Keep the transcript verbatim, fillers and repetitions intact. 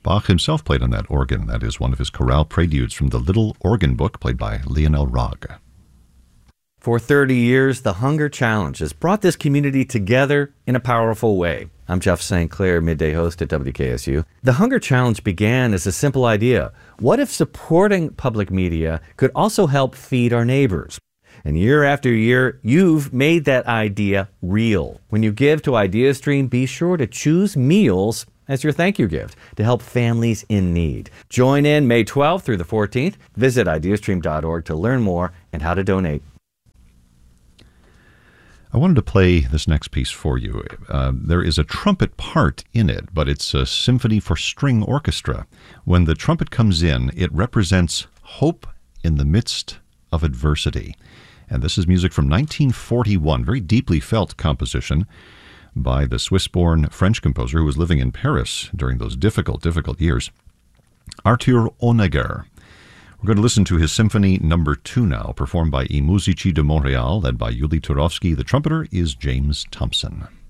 Bach himself played on that organ. That is one of his chorale preludes from the Little Organ Book, played by Lionel Rogge. For thirty years, the Hunger Challenge has brought this community together in a powerful way. I'm Jeff Saint Clair, midday host at W K S U. The Hunger Challenge began as a simple idea. What if supporting public media could also help feed our neighbors? And year after year, you've made that idea real. When you give to IdeaStream, be sure to choose meals as your thank you gift to help families in need. Join in May twelfth through the fourteenth. Visit ideastream dot org to learn more and how to donate. I wanted to play this next piece for you. Uh, there is a trumpet part in it, but it's a symphony for string orchestra. When the trumpet comes in, it represents hope in the midst of adversity. And this is music from nineteen forty-one, very deeply felt composition by the Swiss-born French composer who was living in Paris during those difficult, difficult years, Arthur Honegger. We're going to listen to his Symphony Number Two now, performed by I Musici de Montréal, led by Yuli Turovsky. The trumpeter is James Thompson.